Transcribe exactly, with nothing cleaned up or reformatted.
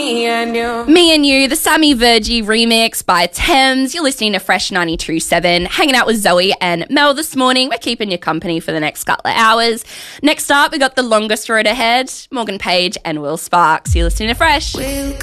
Me and you. Me and You, the Sammy Virgie remix by Thames. You're listening to Fresh ninety-two point seven, hanging out with Zoe and Mel this morning. We're keeping you company for the next couple of hours. Next up, we got The Longest Road Ahead, Morgan Page and Will Sparks. You're listening to Fresh. We'll